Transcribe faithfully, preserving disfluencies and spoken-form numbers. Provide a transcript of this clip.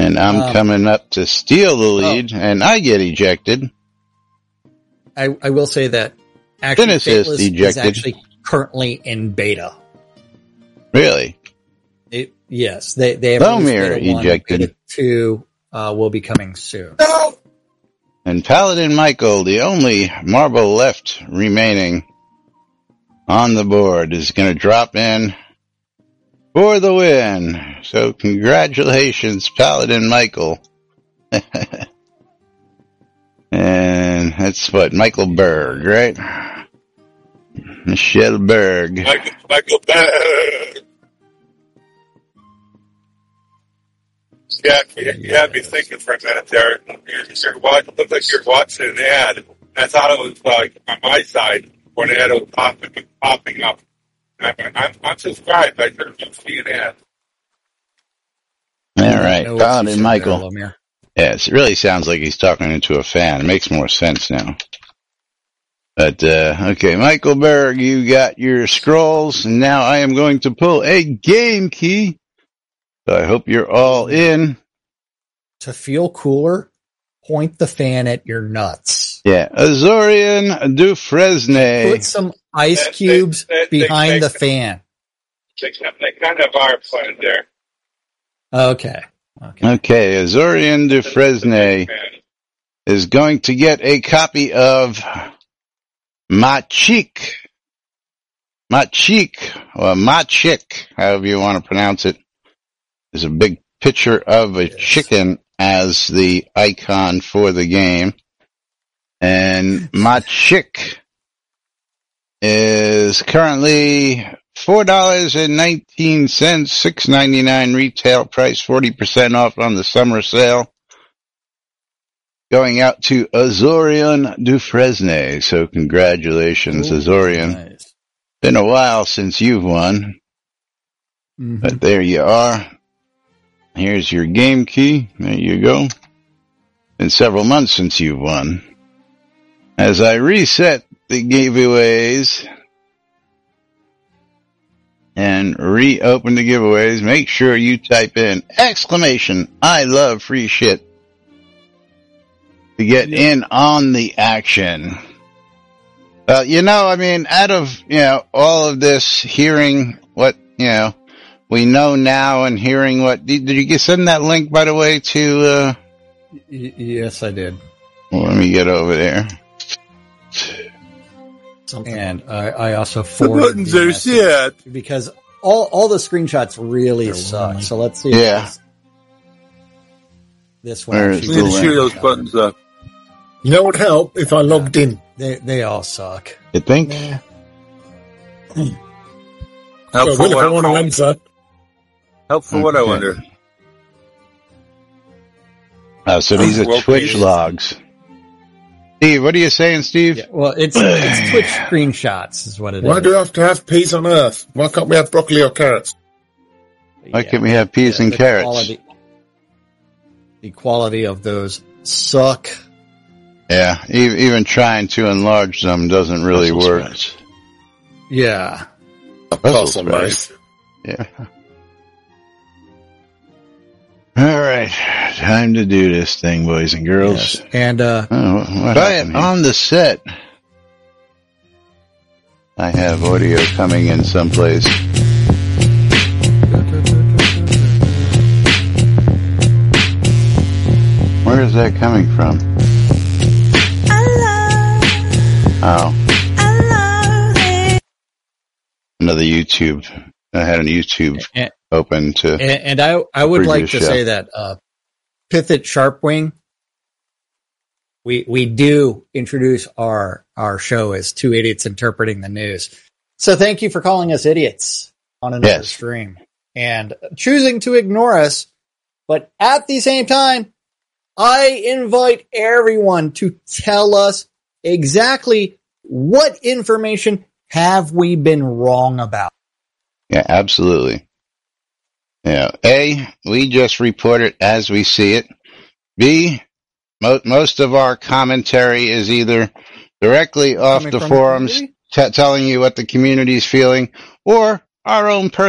And I'm um, coming up to steal the lead, oh. and I get ejected. I, I will say that actually Genesis Fateless ejected. is actually currently in beta. Really? It, yes, they they have Lomir ejected. Beta two uh, will be coming soon. No! And Paladin Michael, the only marble left remaining on the board, is going to drop in for the win. So congratulations, Paladin Michael. And that's what, Michael Berg, right? Michelle Berg. Michael, Michael Berg. Yeah, you, you had me thinking for a minute there. You're, you're watching, looked like you're watching an ad. I thought it was like on my side when the ad was popping, popping up. I'm, I'm, I'm subscribed. I couldn't see an ad. All right, Paladin Michael. There, yes, it really sounds like he's talking into a fan. It makes more sense now. But, uh, okay, Michael Berg, you got your scrolls, and now I am going to pull a game key. So I hope you're all in. To feel cooler, point the fan at your nuts. Yeah, Azorian Dufresne. Put some ice cubes they, they, behind they, they, the fan. They, they kind of are playing there. Okay. Okay, okay Azorian Dufresne is going to get a copy of Machik. Machik, or Machik, however you want to pronounce it. There's a big picture of a chicken as the icon for the game. And Machik is currently four dollars and nineteen cents, six ninety-nine retail price, forty percent off on the summer sale. Going out to Azorian Dufresne. So congratulations, Ooh, Azorian. Nice. Been a while since you've won. Mm-hmm. But there you are. Here's your game key. There you go. Been several months since you've won. As I reset the giveaways and reopen the giveaways, make sure you type in exclamation, I love free shit, to get in on the action. Well, you know, I mean, out of, you know, all of this, hearing what, you know, we know now and hearing what, did, did you send that link, by the way, to, uh? Y- yes, I did. Well, let me get over there. Something. And I, I also forwarded the buttons are set because all, all the screenshots really They're suck. Lonely. So let's see. Yeah. This, this one. We need to shoot those buttons up. You know what would help if I logged in? They, they all suck. You think? Yeah. Help so for what I want to answer. Help for okay. what I wonder. Oh, so these are well, Twitch please. logs. Steve, what are you saying, Steve? Yeah, well, it's it's Twitch screenshots is what it Why is. do we have to have peas on Earth? Why can't we have broccoli or carrots? Why yeah, can't we have peas yeah, and the carrots? Quality, the quality of those suck. Yeah, even trying to enlarge them doesn't really Puzzle work. Spreads. Yeah. Puzzle spreads. Yeah. All right, time to do this thing, boys and girls. Yes. And uh, oh, try it on the set. I have audio coming in someplace. Where is that coming from? Oh. Another YouTube. I had a YouTube and, open to. And, and I, I would like to show. say that, uh, Pithit Sharpwing, we, we do introduce our, our show as two idiots interpreting the news. So thank you for calling us idiots on another yes. stream and choosing to ignore us. But at the same time, I invite everyone to tell us exactly what information have we been wrong about. Yeah, absolutely. Yeah. A, we just report it as we see it. B, mo- most of our commentary is either directly off Coming the forums the t- telling you what the community is feeling or our own personal